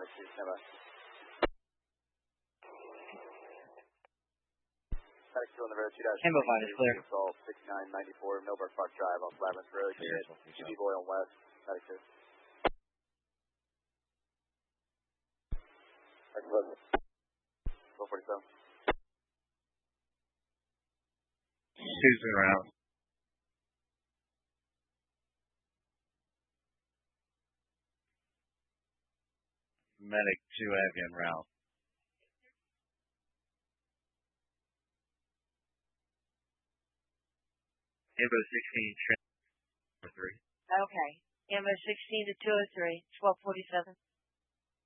Medic 2, stand by. Medic 2 on the road, 2-. Cambo 5 is clear. Assault 6994 Millbrook Park Drive off Lavins Road. Unit, GB Boy on west. Medic 2. Medic 11. 1247. 2's in route. Medic 2 Heavy en route. Ambo 16, transfer 3. Okay. Ambo 16 to 203, 1247.